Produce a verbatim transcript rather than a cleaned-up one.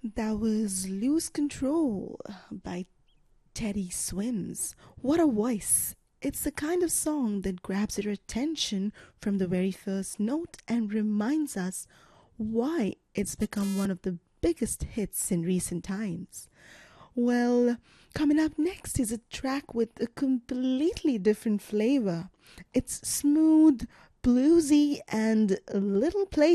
That was Lose Control by Teddy Swims. What a voice! It's the kind of song that grabs your attention from the very first note and reminds us why it's become one of the biggest hits in recent times. Well, coming up next is a track with a completely different flavor. It's smooth, bluesy, and a little playful.